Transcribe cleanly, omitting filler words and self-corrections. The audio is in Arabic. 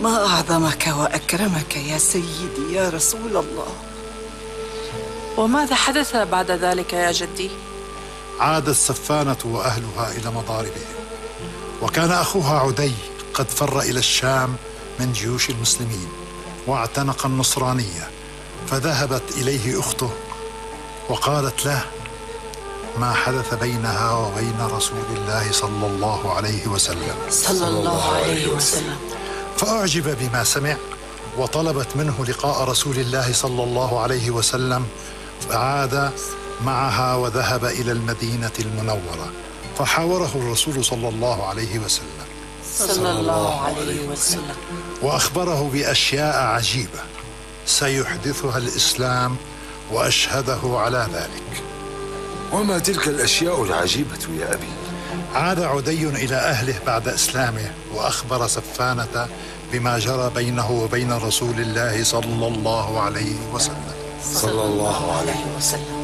ما أعظمك وأكرمك يا سيدي يا رسول الله. وماذا حدث بعد ذلك يا جدي؟ عادت سفانة وأهلها إلى مضاربهم، وكان أخوها عدي قد فر إلى الشام من جيوش المسلمين واعتنق النصرانية، فذهبت إليه أخته وقالت له ما حدث بينها وبين رسول الله صلى الله عليه وسلم صلى الله عليه وسلم. فأعجب بما سمع وطلبت منه لقاء رسول الله صلى الله عليه وسلم، فعاد معها وذهب إلى المدينة المنورة، فحاوره الرسول صلى الله عليه وسلم صلى الله عليه وسلم وأخبره بأشياء عجيبة سيحدثها الإسلام وأشهده على ذلك. وما تلك الأشياء العجيبة يا أبي؟ عاد عدي إلى أهله بعد إسلامه وأخبر سفانة بما جرى بينه وبين رسول الله صلى الله عليه وسلم. صلى الله عليه وسلم.